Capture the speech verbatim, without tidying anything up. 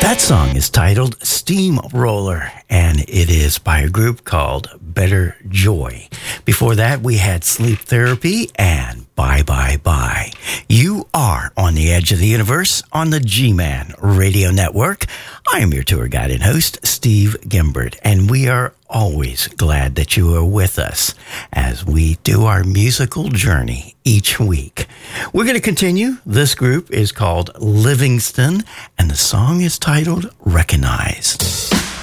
That song is titled Steamroller, and it is by a group called Better Joy. Before that, we had Sleep Therapy and Bye Bye Bye. You are on the edge of the universe on the G-Man Radio Network. I am your tour guide and host, Steve Gimbert, and we are always glad that you are with us as we do our musical journey each week. We're going to continue. This group is called Livingston, and the song is titled Recognize.